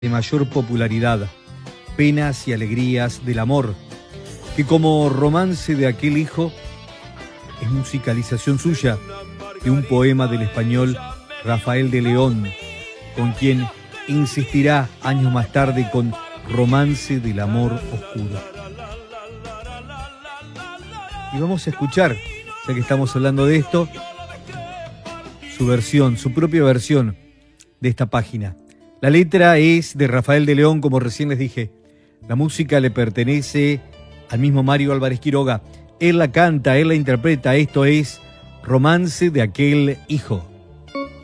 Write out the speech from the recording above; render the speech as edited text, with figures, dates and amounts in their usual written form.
de mayor popularidad, Penas y alegrías del amor, que como romance de aquel hijo es musicalización suya de un poema del español Rafael de León, con quien insistirá años más tarde con Romance del amor oscuro. Y vamos a escuchar, ya que estamos hablando de esto, su versión, su propia versión de esta página. La letra es de Rafael de León, como recién les dije. La música le pertenece al mismo Mario Álvarez Quiroga. Él la canta, él la interpreta. Esto es Romance de aquel hijo.